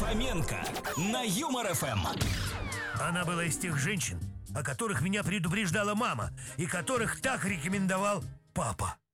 Фоменко на Юмор ФМ. Она была из тех женщин, о которых меня предупреждала мама и которых так рекомендовал папа.